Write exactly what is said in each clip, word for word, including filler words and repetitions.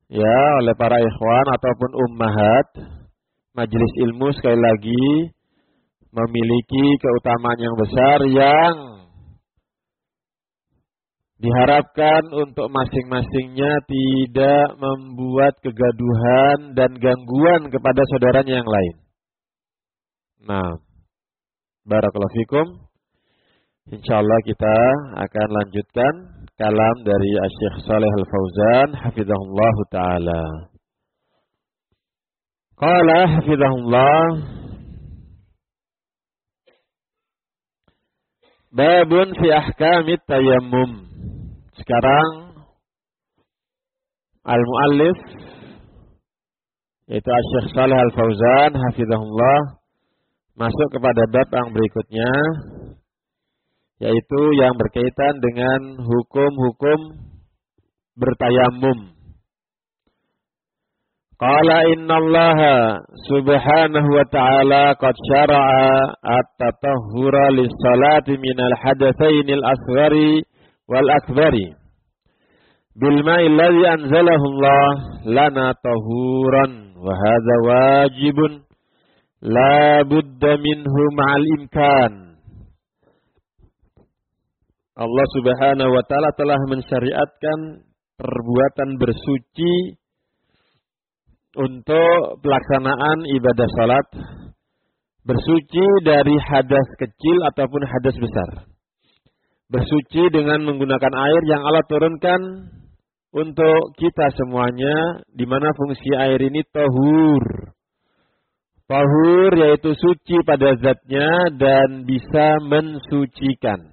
ya oleh para ikhwan ataupun ummahat, majelis ilmu sekali lagi memiliki keutamaan yang besar yang diharapkan untuk masing-masingnya tidak membuat kegaduhan dan gangguan kepada saudaranya yang lain. Nah, barakallahu fikum. Insyaallah kita akan lanjutkan kalam dari Asy-Syaikh Shalih Al-Fauzan hafizahullah taala. Qala hafizahullah, babun fi ahkamit tayammum. Sekarang al-muallif yaitu Asy-Syaikh Shalih Al-Fauzan hafizahullah masuk kepada bab yang berikutnya, yaitu yang berkaitan dengan hukum-hukum bertayamum. Qala innallaha subhanahu wa ta'ala qad syara'a at-tatahhura lis-salati minal hadatsainil asghari wal akbari bil ma'i alladhi anzalahu Allah lana tahuran wa hadza wajibun la budda minhu ma'al imkan. Allah Subhanahu wa taala telah mensyariatkan perbuatan bersuci untuk pelaksanaan ibadah salat, bersuci dari hadas kecil ataupun hadas besar. Bersuci dengan menggunakan air yang Allah turunkan untuk kita semuanya, di mana fungsi air ini tahur. Tahur yaitu suci pada zatnya dan bisa mensucikan.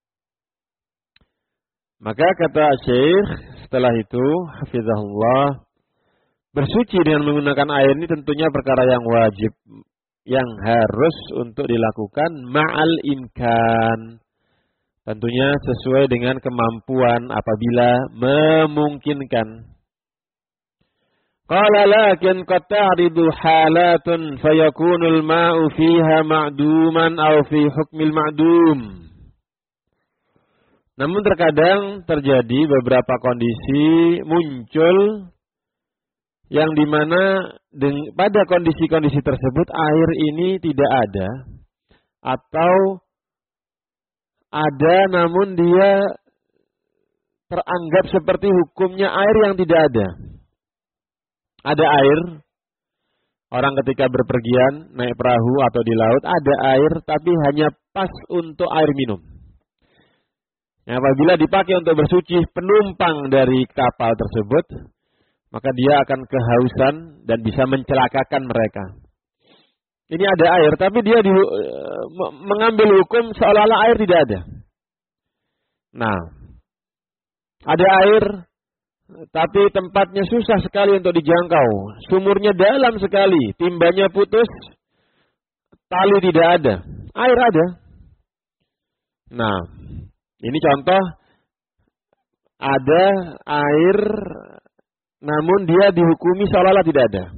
Maka kata Syekh setelah itu hafizahullah, bersuci dengan menggunakan air ini tentunya perkara yang wajib, yang harus untuk dilakukan ma'al imkan. Tentunya sesuai dengan kemampuan apabila memungkinkan. Qala lakin qad ta'ridu halatun fayakunul ma'u fiha ma'duman aw fi hukmil ma'dum. Namun terkadang terjadi beberapa kondisi muncul yang dimana pada kondisi-kondisi tersebut air ini tidak ada, atau ada namun dia teranggap seperti hukumnya air yang tidak ada. Ada air, orang ketika berpergian naik perahu atau di laut ada air, tapi hanya pas untuk air minum. Yang apabila dipakai untuk bersuci penumpang dari kapal tersebut, maka dia akan kehausan dan bisa mencelakakan mereka. Ini ada air, tapi dia di, mengambil hukum seolah-olah air tidak ada. Nah, ada air, tapi tempatnya susah sekali untuk dijangkau. Sumurnya dalam sekali, timbanya putus, tali tidak ada. Air ada. Nah, ini contoh, ada air, namun dia dihukumi seolah-olah tidak ada.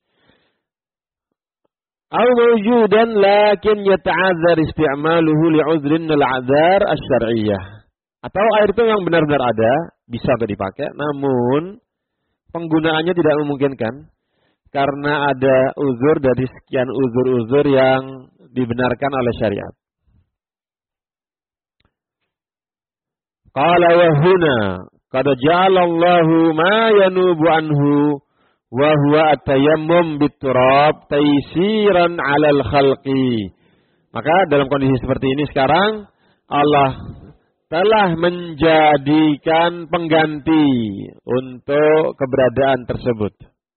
Aw mawjudan lakin yata'adzar isti'maluhu li'udhrin al-'adzar asy-syar'iyyah. Atau air itu yang benar-benar ada, bisa untuk dipakai, namun penggunaannya tidak memungkinkan karena ada uzur dari sekian uzur-uzur yang dibenarkan oleh syariat. Qala wa huna qad ja'ala Allahu ma yanubu anhu wa huwa at-tayammum bit-turab taysiran 'alal khalqi. Maka dalam kondisi seperti ini sekarang Allah telah menjadikan pengganti untuk keberadaan tersebut,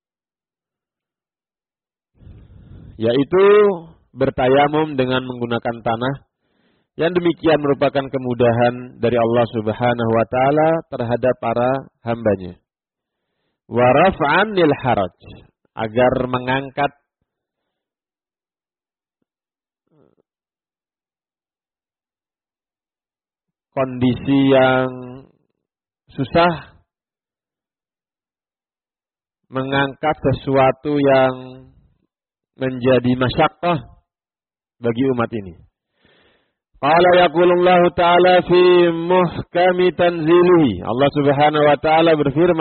yaitu bertayamum dengan menggunakan tanah. Yang demikian merupakan kemudahan dari Allah Subhanahu wa taala terhadap para hambanya. Wa raf'an lil haraj, agar mengangkat kondisi yang susah, mengangkat sesuatu yang menjadi masyaqqah bagi umat ini. Qala yaqulullahu ta'ala fi muhkami tanzilihi. Allah Subhanahu wa taala berfirman